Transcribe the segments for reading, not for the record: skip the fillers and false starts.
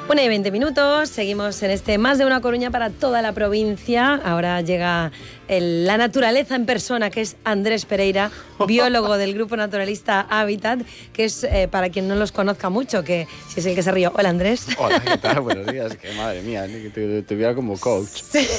1:20, seguimos en este Más de una Coruña para toda la provincia. Ahora llega la naturaleza en persona, que es Andrés Pereira, biólogo del grupo naturalista Hábitat, que es, para quien no los conozca mucho, que si es el que se ríe. Hola, Andrés. Hola, ¿qué tal? Buenos días. Que madre mía, que te tuviera como coach. Sí.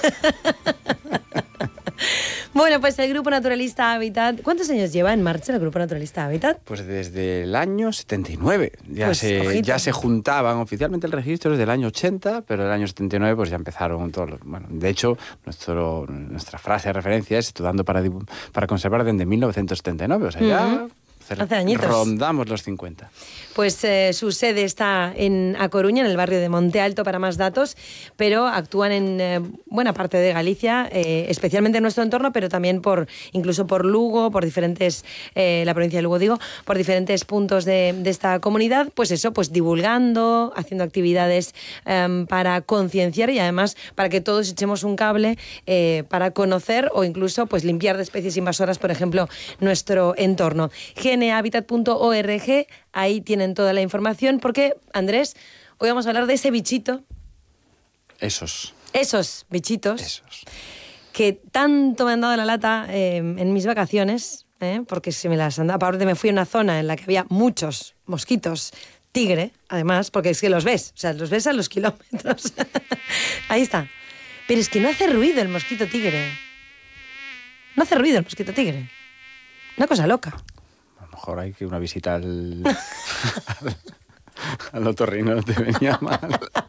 Bueno, pues el Grupo Naturalista Hábitat, ¿cuántos años lleva en marcha el Grupo Naturalista Hábitat? Pues desde el año 79. Pues, ya se juntaban oficialmente el registro desde el año 80, pero el año 79 pues ya empezaron todos los... Bueno, de hecho, nuestra frase de referencia es estudiando para conservar desde 1979, o sea, ya... Hace añitos. Rondamos los 50. Pues su sede está en A Coruña, en el barrio de Monte Alto, para más datos, pero actúan en buena parte de Galicia, especialmente en nuestro entorno, pero también incluso por Lugo, por diferentes, la provincia de Lugo digo, por diferentes puntos de esta comunidad, pues eso, pues divulgando, haciendo actividades para concienciar y además para que todos echemos un cable para conocer o incluso pues limpiar de especies invasoras, por ejemplo, nuestro entorno. gnehabitat.org, ahí tienen toda la información, porque, Andrés, hoy vamos a hablar de ese bichito. Esos bichitos. Que tanto me han dado la lata en mis vacaciones, porque se me las han dado. Aparte me fui a una zona en la que había muchos mosquitos tigre, además, porque es que los ves a los kilómetros. Ahí está. Pero es que no hace ruido el mosquito tigre. Una cosa loca. A lo mejor hay que una visita al otorrino te venía mal.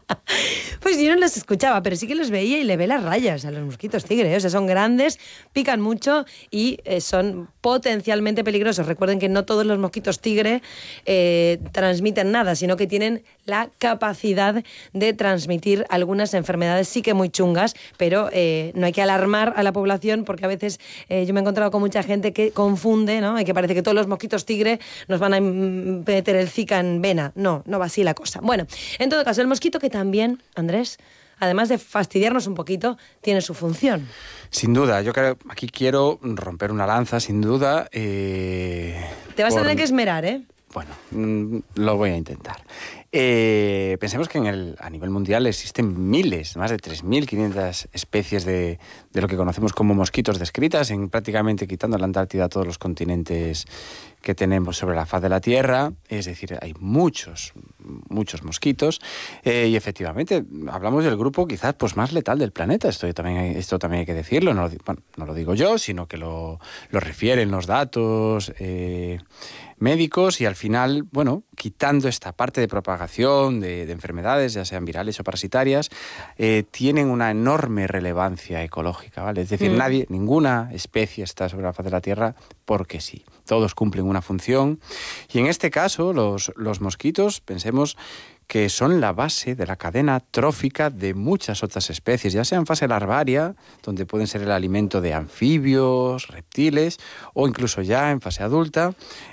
Pues yo no los escuchaba, pero sí que los veía y le ve las rayas a los mosquitos tigre. O sea, son grandes, pican mucho y son potencialmente peligrosos. Recuerden que no todos los mosquitos tigre transmiten nada, sino que tienen la capacidad de transmitir algunas enfermedades, sí que muy chungas, pero no hay que alarmar a la población, porque a veces yo me he encontrado con mucha gente que confunde, ¿no? Y que parece que todos los mosquitos tigre nos van a meter el Zika en vena. No va así la cosa. Bueno, en todo caso, el mosquito, que también, Andrés, además de fastidiarnos un poquito, tiene su función. Sin duda, yo aquí quiero romper una lanza, sin duda. Te vas a tener que esmerar, ¿eh? Bueno, lo voy a intentar. Pensemos que a nivel mundial existen más de 3.500 especies de lo que conocemos como mosquitos descritas, en prácticamente, quitando la Antártida, todos los continentes que tenemos sobre la faz de la Tierra. Es decir, hay muchos mosquitos, y efectivamente hablamos del grupo quizás pues más letal del planeta. Esto también hay que decirlo. No lo digo yo, sino que lo refieren los datos médicos, y al final, bueno, quitando esta parte de propagación de enfermedades, ya sean virales o parasitarias, tienen una enorme relevancia ecológica, ¿vale? Es decir, ninguna especie está sobre la faz de la Tierra porque sí. Todos cumplen una función, y en este caso los mosquitos, pensemos que son la base de la cadena trófica de muchas otras especies, ya sea en fase larvaria, donde pueden ser el alimento de anfibios, reptiles, o incluso ya en fase adulta,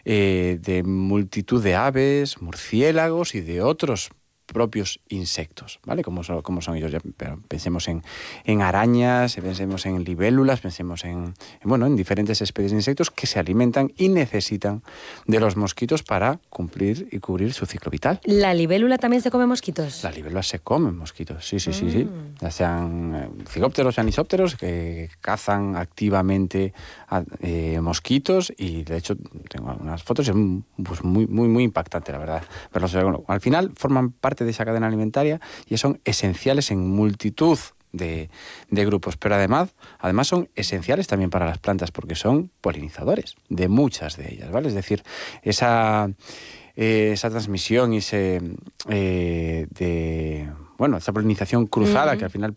de multitud de aves, murciélagos y de otros propios insectos, ¿vale? Como son ellos. Pero pensemos en arañas, pensemos en libélulas, pensemos en diferentes especies de insectos que se alimentan y necesitan de los mosquitos para cumplir y cubrir su ciclo vital. ¿La libélula también se come mosquitos? La libélula se come mosquitos, sí. Ya sean cigópteros o anisópteros, que cazan activamente mosquitos, y de hecho tengo algunas fotos, es pues muy impactante, la verdad. Pero al final forman parte de esa cadena alimentaria y son esenciales en multitud de grupos, pero además son esenciales también para las plantas, porque son polinizadores de muchas de ellas, ¿vale? Es decir, esa transmisión y esa polinización cruzada, que al final